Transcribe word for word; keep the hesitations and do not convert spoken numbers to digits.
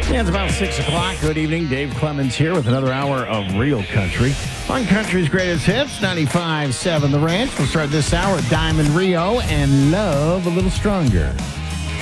Yeah, it's about six o'clock. Good evening. Dave Clemens here with another hour of Real Country. On Country's Greatest Hits, ninety-five point seven The Ranch. We'll start this hour with Diamond Rio and Love a Little Stronger.